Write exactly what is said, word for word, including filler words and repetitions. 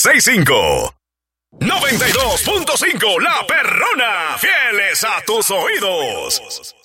seis cinco. noventa y dos punto cinco La Perrona, fieles a tus oídos.